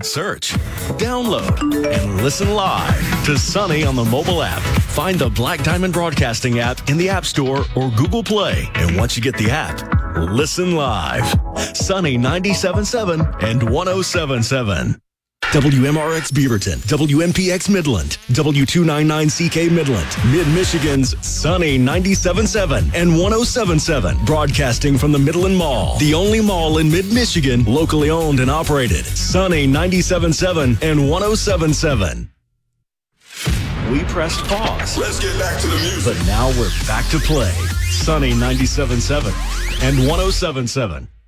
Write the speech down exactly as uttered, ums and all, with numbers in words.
Search, download, and listen live to Sunny on the mobile app. Find the Black Diamond Broadcasting app in the App Store or Google Play. And once you get the app, listen live. Sunny ninety-seven point seven and one oh seven point seven. W M R X Beaverton, W M P X Midland, W two ninety-nine C K Midland, Mid-Michigan's Sunny ninety-seven point seven and one oh seven point seven, broadcasting from the Midland Mall, the only mall in Mid-Michigan, locally owned and operated. Sunny ninety-seven point seven and one oh seven point seven. We pressed pause. Let's get back to the music. But now we're back to play. Sunny ninety-seven point seven and one oh seven point seven.